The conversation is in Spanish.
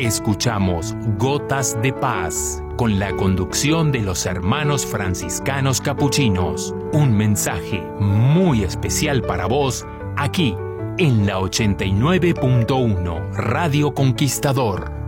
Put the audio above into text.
Escuchamos Gotas de Paz, con la conducción de los hermanos franciscanos capuchinos. Un mensaje muy especial para vos, aquí, en la 89.1 Radio Conquistador.